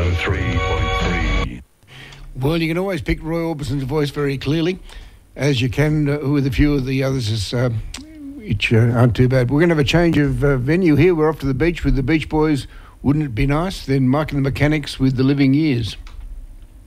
103.3. Well, you can always pick Roy Orbison's voice very clearly, as you can with a few of the others, which aren't too bad. We're going to have a change of venue here. We're off to the beach with the Beach Boys. Wouldn't it be nice? Then Mike and the Mechanics with The Living Years.